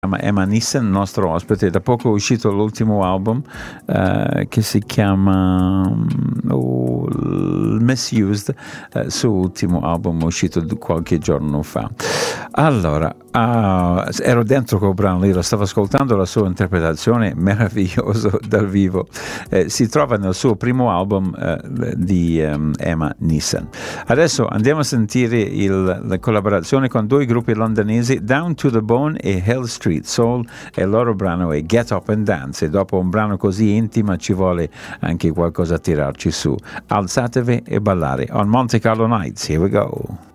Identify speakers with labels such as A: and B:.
A: Emma Nissen, nostro ospite. Da poco è uscito l'ultimo album che si chiama Misused, suo ultimo album uscito qualche giorno fa. Allora, ero dentro col brano lì, lo stavo ascoltando, la sua interpretazione meravigliosa dal vivo. Si trova nel suo primo album di Emma Nissen. Adesso andiamo a sentire la collaborazione con due gruppi londonesi, Down to the Bone e Hill Street Soul, e il loro brano è Get Up and Dance. E dopo un brano così intimo ci vuole anche qualcosa a tirarci su. Alzatevi e ballare on Monte Carlo Nights. Here we go.